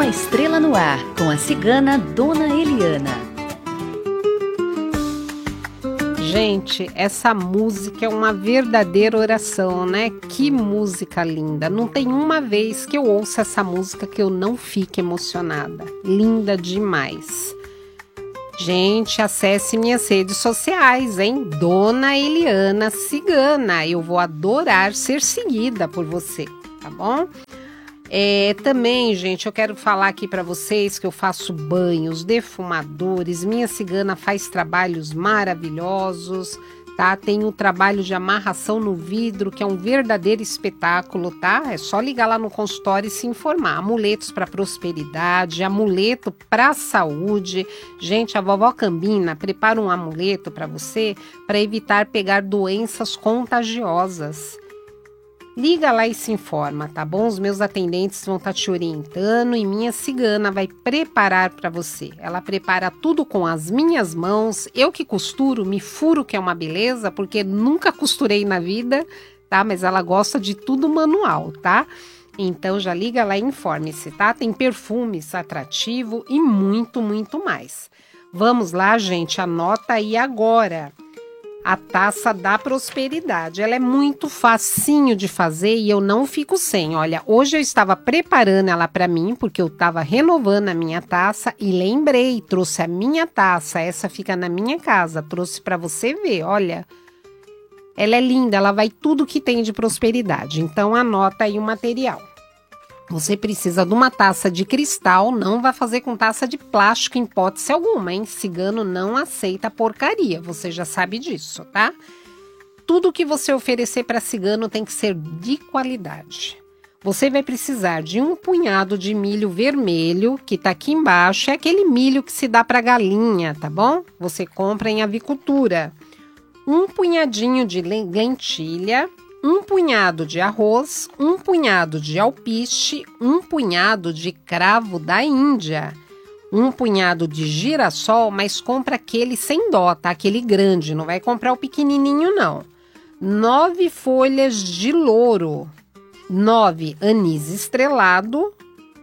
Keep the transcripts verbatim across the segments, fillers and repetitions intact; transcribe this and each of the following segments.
Estrela no Ar, com a cigana Dona Eliana. Gente, essa música é uma verdadeira oração, né? Que música linda! Não tem uma vez que eu ouço essa música que eu não fique emocionada. Linda demais. Gente, acesse minhas redes sociais, hein? Dona Eliana Cigana. Eu vou adorar ser seguida por você, tá bom? É, também, gente, eu quero falar aqui para vocês que eu faço banhos, defumadores, minha cigana faz trabalhos maravilhosos, tá? Tem o trabalho de amarração no vidro, que é um verdadeiro espetáculo, tá? É só ligar lá no consultório e se informar. Amuletos para prosperidade, amuleto para saúde. Gente, a vovó Cambina prepara um amuleto para você para evitar pegar doenças contagiosas. Liga lá e se informa, tá bom? Os meus atendentes vão estar te orientando e minha cigana vai preparar para você. Ela prepara tudo com as minhas mãos. Eu que costuro, me furo, que é uma beleza, porque nunca costurei na vida, tá? Mas ela gosta de tudo manual, tá? Então já liga lá e informe-se, tá? Tem perfumes atrativo e muito, muito mais. Vamos lá, gente, anota aí agora. A taça da prosperidade, ela é muito facinho de fazer e eu não fico sem. Olha, hoje eu estava preparando ela para mim, porque eu estava renovando a minha taça e lembrei, trouxe a minha taça, essa fica na minha casa, trouxe para você ver, olha. Ela é linda, ela vai tudo que tem de prosperidade, então anota aí o material. Você precisa de uma taça de cristal, não vai fazer com taça de plástico em hipótese alguma, hein? Cigano não aceita porcaria, você já sabe disso, tá? Tudo que você oferecer para cigano tem que ser de qualidade. Você vai precisar de um punhado de milho vermelho, que tá aqui embaixo, é aquele milho que se dá para galinha, tá bom? Você compra em avicultura. Um punhadinho de lentilha, um punhado de arroz, um punhado de alpiste, um punhado de cravo da Índia, um punhado de girassol, mas compra aquele sem dó, tá? Aquele grande, não vai comprar o pequenininho não. Nove folhas de louro, nove anis estrelado,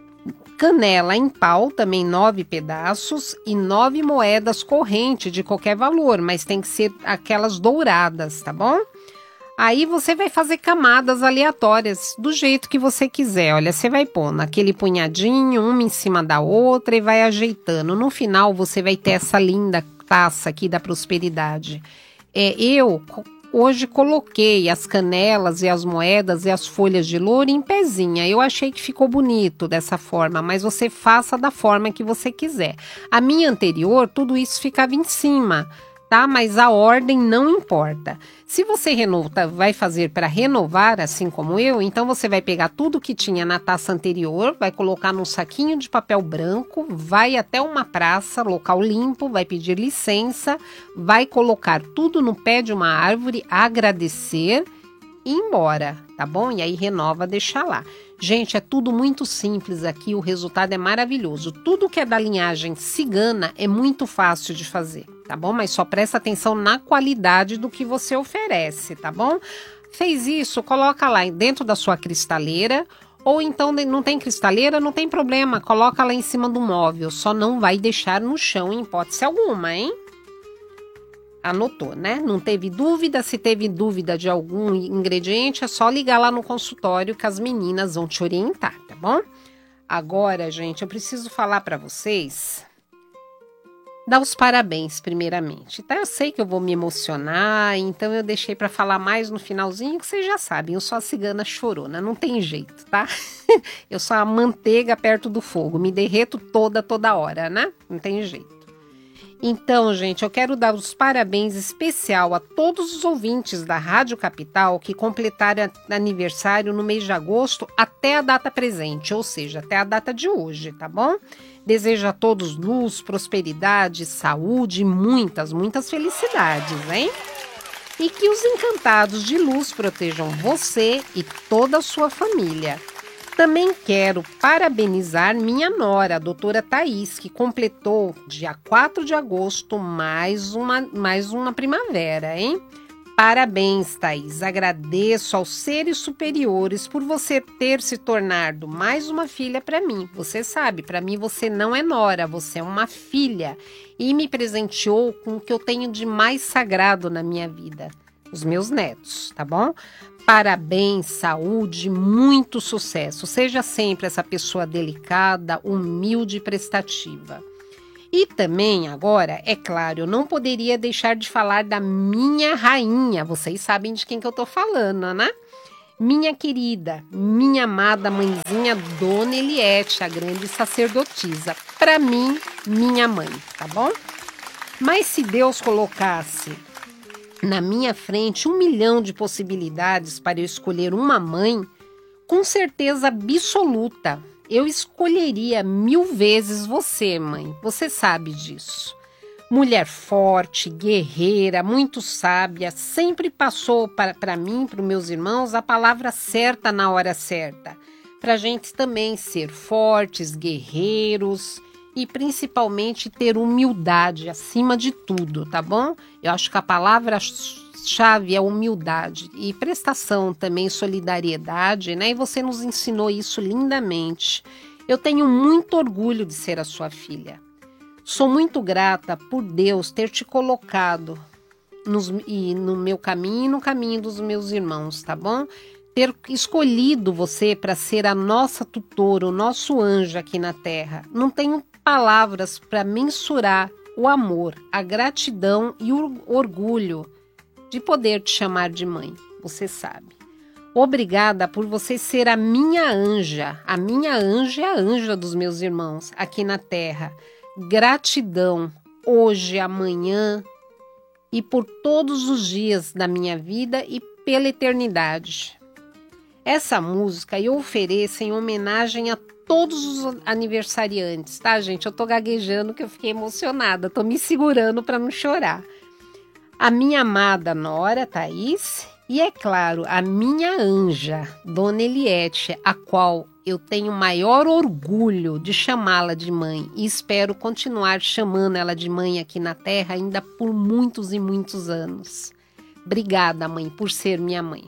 canela em pau, também nove pedaços e nove moedas corrente de qualquer valor, mas tem que ser aquelas douradas, tá bom? Aí você vai fazer camadas aleatórias, do jeito que você quiser. Olha, você vai pôr naquele punhadinho, uma em cima da outra e vai ajeitando. No final, você vai ter essa linda taça aqui da prosperidade. É, eu hoje coloquei as canelas e as moedas e as folhas de louro em pezinha. Eu achei que ficou bonito dessa forma, mas você faça da forma que você quiser. A minha anterior, tudo isso ficava em cima, tá? Mas a ordem não importa. Se você renova, vai fazer para renovar, assim como eu, então você vai pegar tudo que tinha na taça anterior, vai colocar num saquinho de papel branco, vai até uma praça, local limpo, vai pedir licença, vai colocar tudo no pé de uma árvore, agradecer e ir embora, tá bom? E aí renova, deixa lá. Gente, é tudo muito simples aqui, o resultado é maravilhoso. Tudo que é da linhagem cigana é muito fácil de fazer, tá bom? Mas só presta atenção na qualidade do que você oferece, tá bom? Fez isso, coloca lá dentro da sua cristaleira, ou então não tem cristaleira, não tem problema, coloca lá em cima do móvel, só não vai deixar no chão em hipótese alguma, hein? Anotou, né? Não teve dúvida? Se teve dúvida de algum ingrediente, é só ligar lá no consultório que as meninas vão te orientar, tá bom? Agora, gente, eu preciso falar para vocês, dar os parabéns primeiramente, tá? Eu sei que eu vou me emocionar, então eu deixei para falar mais no finalzinho, que vocês já sabem, eu sou a cigana chorona, não tem jeito, tá? Eu sou a manteiga perto do fogo, me derreto toda, toda hora, né? Não tem jeito. Então, gente, eu quero dar os parabéns especial a todos os ouvintes da Rádio Capital que completaram aniversário no mês de agosto até a data presente, ou seja, até a data de hoje, tá bom? Desejo a todos luz, prosperidade, saúde e muitas, muitas felicidades, hein? E que os encantados de luz protejam você e toda a sua família. Também quero parabenizar minha nora, a doutora Thaís, que completou dia quatro de agosto mais uma, mais uma primavera, hein? Parabéns, Thaís. Agradeço aos seres superiores por você ter se tornado mais uma filha para mim. Você sabe, para mim você não é nora, você é uma filha. E me presenteou com o que eu tenho de mais sagrado na minha vida, os meus netos, tá bom? Parabéns, saúde, muito sucesso. Seja sempre essa pessoa delicada, humilde e prestativa. E também, agora, é claro, eu não poderia deixar de falar da minha rainha. Vocês sabem de quem que eu tô falando, né? Minha querida, minha amada mãezinha Dona Eliette, a grande sacerdotisa. Para mim, minha mãe, tá bom? Mas se Deus colocasse na minha frente um milhão de possibilidades para eu escolher uma mãe, com certeza absoluta, eu escolheria mil vezes você, mãe. Você sabe disso. Mulher forte, guerreira, muito sábia, sempre passou para mim, para os meus irmãos, a palavra certa na hora certa. Para a gente também ser fortes, guerreiros e principalmente ter humildade acima de tudo, tá bom? Eu acho que a palavra-chave é humildade e prestação também, solidariedade, né? E você nos ensinou isso lindamente. Eu tenho muito orgulho de ser a sua filha. Sou muito grata por Deus ter te colocado nos, e no meu caminho e no caminho dos meus irmãos, tá bom? Ter escolhido você para ser a nossa tutora, o nosso anjo aqui na Terra. Não tenho palavras para mensurar o amor, a gratidão e o orgulho de poder te chamar de mãe, você sabe. Obrigada por você ser a minha anja. A minha anja é a anja dos meus irmãos aqui na Terra. Gratidão hoje, amanhã e por todos os dias da minha vida e pela eternidade. Essa música eu ofereço em homenagem a todos os aniversariantes, tá, gente? Eu tô gaguejando que eu fiquei emocionada, tô me segurando para não chorar. A minha amada nora, Thaís, e é claro, a minha anja, Dona Eliette, a qual eu tenho maior orgulho de chamá-la de mãe e espero continuar chamando ela de mãe aqui na Terra ainda por muitos e muitos anos. Obrigada, mãe, por ser minha mãe.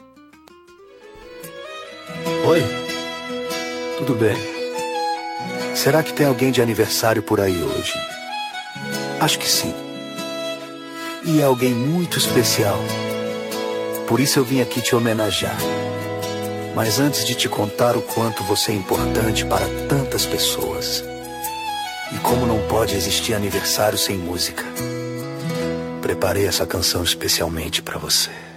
Oi, tudo bem? Será que tem alguém de aniversário por aí hoje? Acho que sim. E é alguém muito especial. Por isso eu vim aqui te homenagear. Mas antes de te contar o quanto você é importante para tantas pessoas e como não pode existir aniversário sem música, preparei essa canção especialmente para você.